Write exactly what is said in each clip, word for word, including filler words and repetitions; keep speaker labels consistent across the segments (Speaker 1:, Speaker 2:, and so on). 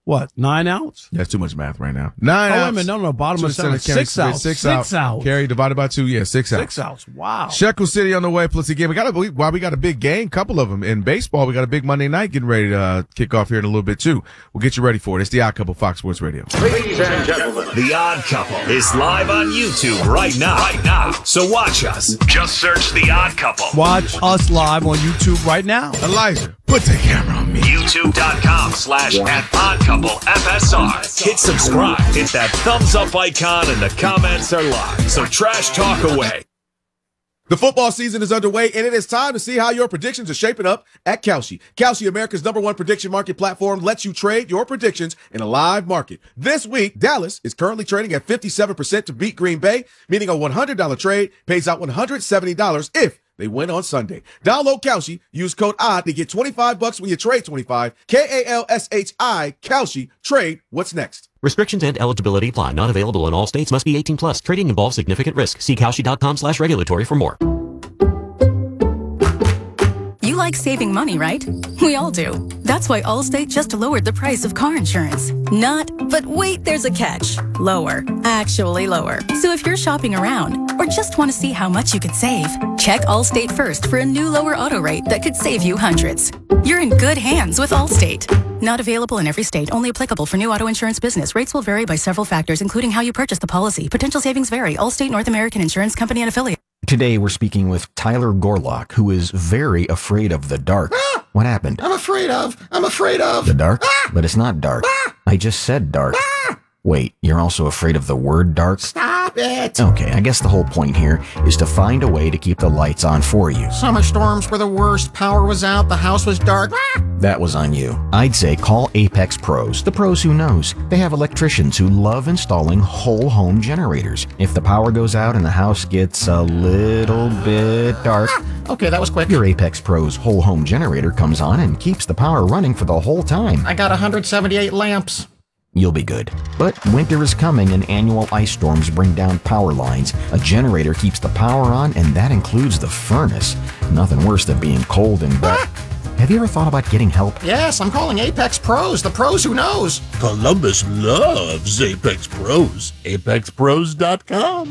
Speaker 1: what, nine outs?
Speaker 2: That's too much math right now. Nine
Speaker 1: oh,
Speaker 2: outs.
Speaker 1: wait a minute. No, no, bottom of the seventh. Six outs.
Speaker 2: Six,
Speaker 1: six
Speaker 2: out.
Speaker 1: outs.
Speaker 2: Carry divided by two. Yeah, six outs.
Speaker 1: Six outs. Wow.
Speaker 2: Shekel City on the way. Plus, again, we got a, while we got a big game, couple of them. In baseball, we got a big Monday night getting ready to uh, kick off here in a little bit, too. We'll get you ready for it. It's The Odd Couple, Fox Sports Radio.
Speaker 3: Ladies and gentlemen, The Odd Couple is live on YouTube right now. Right now. So watch us. Just search The Odd Couple.
Speaker 1: Watch us live on YouTube right now.
Speaker 2: Elijah, put the camera on me.
Speaker 3: YouTube.com slash at Odd Couple F S R. Hit subscribe. Hit that thumbs up icon and the comments are live. So trash talk away.
Speaker 2: The football season is underway, and it is time to see how your predictions are shaping up at Kalshi. Kalshi, America's number one prediction market platform, lets you trade your predictions in a live market. This week, Dallas is currently trading at fifty-seven percent to beat Green Bay, meaning a one hundred dollars trade pays out one hundred seventy dollars if they win on Sunday. Download Kalshi, use code ODD to get twenty-five bucks when you trade twenty-five. K A L S H I, Kalshi, trade what's next.
Speaker 4: Restrictions and eligibility apply. Not available in all states. Must be eighteen plus. Trading involves significant risk. See Kalshi.com slash regulatory for more.
Speaker 5: You like saving money, right? We all do. That's why Allstate just lowered the price of car insurance. Not, but wait, there's a catch. Lower. Actually lower. So if you're shopping around or just want to see how much you could save, check Allstate first for a new lower auto rate that could save you hundreds. You're in good hands with Allstate. Not available in every state. Only applicable for new auto insurance business. Rates will vary by several factors, including how you purchase the policy. Potential savings vary. Allstate North American Insurance Company and affiliate.
Speaker 6: Today we're speaking with Tyler Gorlock, who is very afraid of the dark.
Speaker 7: Ah!
Speaker 6: What happened?
Speaker 7: I'm afraid of. I'm afraid of.
Speaker 6: The dark?
Speaker 7: Ah!
Speaker 6: But it's not dark.
Speaker 7: Ah!
Speaker 6: I just said dark.
Speaker 7: Ah!
Speaker 6: Wait, you're also afraid of the word dark?
Speaker 7: Stop it.
Speaker 6: Okay, I guess the whole point here is to find a way to keep the lights on for you.
Speaker 7: Summer storms were the worst. Power was out. The house was dark. Ah!
Speaker 6: That was on you. I'd say call Apex Pros, the pros who knows. They have electricians who love installing whole home generators. If the power goes out and the house gets a little bit dark,
Speaker 7: Ah! Okay, that was quick.
Speaker 6: your Apex Pros whole home generator comes on and keeps the power running for the whole time.
Speaker 7: I got one hundred seventy-eight lamps.
Speaker 6: You'll be good. But winter is coming and annual ice storms bring down power lines. A generator keeps the power on, and that includes the furnace. Nothing worse than being cold and wet. Have you ever thought about getting help?
Speaker 7: Yes, I'm calling Apex Pros, the pros who knows.
Speaker 8: Columbus loves Apex Pros. Apex Pros dot com.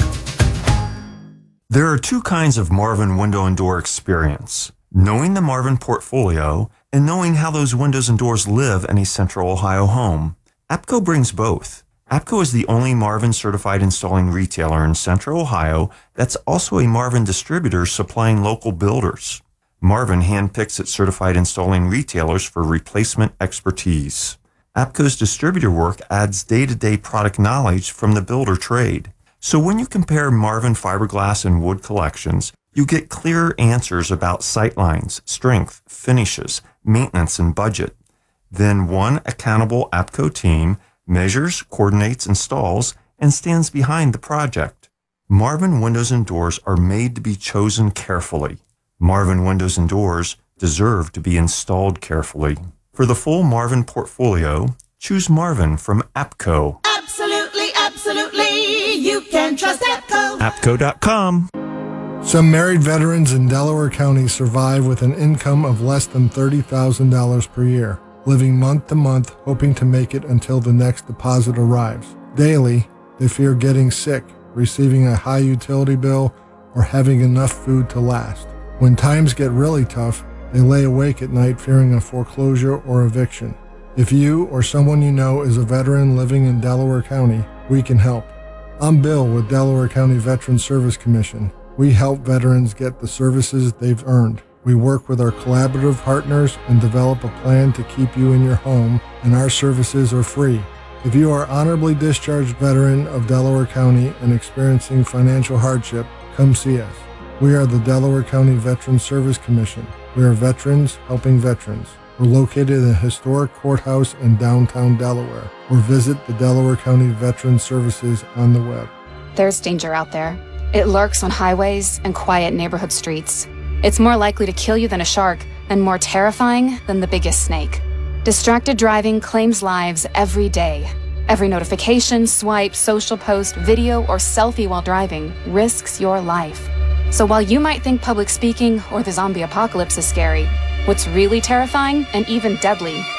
Speaker 9: There are two kinds of Marvin window and door experience. Knowing the Marvin portfolio and knowing how those windows and doors live in a Central Ohio home. APCO brings both. APCO is the only Marvin certified installing retailer in Central Ohio that's also a Marvin distributor supplying local builders. Marvin handpicks its certified installing retailers for replacement expertise. APCO's distributor work adds day-to-day product knowledge from the builder trade. So when you compare Marvin fiberglass and wood collections, you get clearer answers about sightlines, strength, finishes, maintenance, and budget. Then one accountable APCO team measures, coordinates, installs, and stands behind the project. Marvin windows and doors are made to be chosen carefully. Marvin windows and doors deserve to be installed carefully. For the full Marvin portfolio, choose Marvin from APCO.
Speaker 10: Absolutely, absolutely, you can trust APCO.
Speaker 9: APCO dot com.
Speaker 11: Some married veterans in Delaware County survive with an income of less than thirty thousand dollars per year, living month to month, hoping to make it until the next deposit arrives. Daily, they fear getting sick, receiving a high utility bill, or having enough food to last. When times get really tough, they lay awake at night fearing a foreclosure or eviction. If you or someone you know is a veteran living in Delaware County, we can help. I'm Bill with Delaware County Veterans Service Commission. We help veterans get the services they've earned. We work with our collaborative partners and develop a plan to keep you in your home, and our services are free. If you are honorably discharged veteran of Delaware County and experiencing financial hardship, come see us. We are the Delaware County Veterans Service Commission. We are veterans helping veterans. We're located in a historic courthouse in downtown Delaware, or visit the Delaware County Veterans Services on the web.
Speaker 12: There's danger out there. It lurks on highways and quiet neighborhood streets. It's more likely to kill you than a shark, and more terrifying than the biggest snake. Distracted driving claims lives every day. Every notification, swipe, social post, video, or selfie while driving risks your life. So while you might think public speaking or the zombie apocalypse is scary, what's really terrifying and even deadly